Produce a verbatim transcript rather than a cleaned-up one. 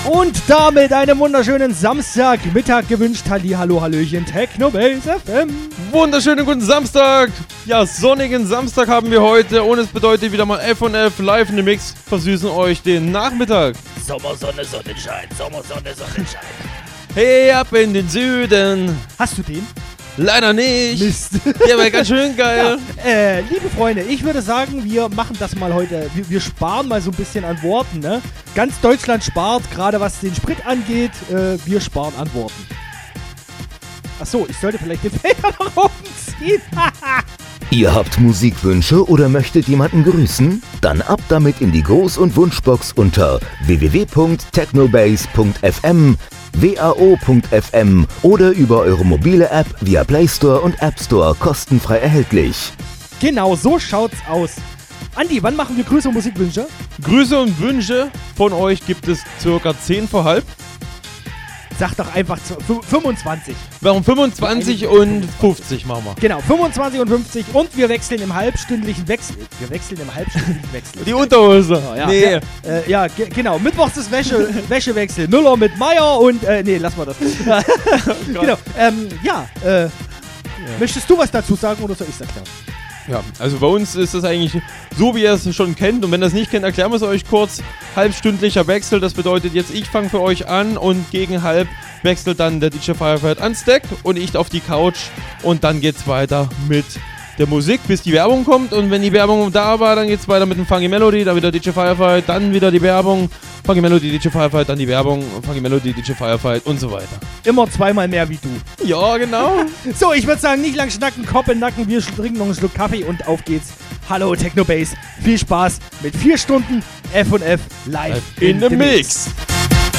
Und damit einen wunderschönen Samstagmittag gewünscht. Halli, hallo, hallöchen, Technobase F M. Wunderschönen guten Samstag. Ja, sonnigen Samstag haben wir heute. Und es bedeutet wieder mal F und F live in the Mix. Versüßen euch den Nachmittag. Sommersonne, Sonnenschein, Sommersonne, Sonnenschein. Hey, ab in den Süden. Hast du den? Leider nicht. Mist. Der war ganz schön geil. Ja, äh, liebe Freunde, ich würde sagen, wir machen das mal heute. Wir, wir sparen mal so ein bisschen an Worten, ne? Ganz Deutschland spart, gerade was den Sprit angeht. Äh, wir sparen an Worten. Achso, ich sollte vielleicht den Fehler nach oben ziehen. Ihr habt Musikwünsche oder möchtet jemanden grüßen? Dann ab damit in die Gruß- und Wunschbox unter w w w punkt technobase punkt f m, w a o punkt f m oder über eure mobile App via Play Store und App Store kostenfrei erhältlich. Genau, so schaut's aus. Andi, wann machen wir Grüße und Musikwünsche? Grüße und Wünsche von euch gibt es circa zehn vor halb. Sag doch einfach fünfundzwanzig. Warum fünfundzwanzig und fünfzig machen wir? Genau, fünfundzwanzig und fünfzig und wir wechseln im halbstündlichen Wechsel. Wir wechseln im halbstündlichen Wechsel. Die Unterhose. Oh, ja. Nee. Ja, äh, ja ge- genau. Mittwochs ist Wäsche, Wäschewechsel. Müller mit Meier und, äh, nee, lass mal das. Oh genau, ähm, ja, äh, ja. Möchtest du was dazu sagen oder soll ich es erklären? Ja, also bei uns ist das eigentlich so, wie ihr es schon kennt. Und wenn ihr es nicht kennt, erklären wir es euch kurz. Halbstündlicher Wechsel, das bedeutet jetzt, ich fange für euch an und gegen halb wechselt dann der D J Firefight ans Deck und ich auf die Couch. Und dann geht's weiter mit der Musik, bis die Werbung kommt. Und wenn die Werbung da war, dann geht's weiter mit dem Funky Melody, dann wieder D J Firefight, dann wieder die Werbung, Funky Melody, D J Firefight, dann die Werbung, Funky Melody, D J Firefight und so weiter. Immer zweimal mehr wie du. Ja, genau. So, ich würde sagen, nicht lang schnacken, Kopf in den Nacken, wir trinken noch einen Schluck Kaffee und auf geht's. Hallo Technobase, viel Spaß mit vier Stunden F und F live, In, in the the mix. mix.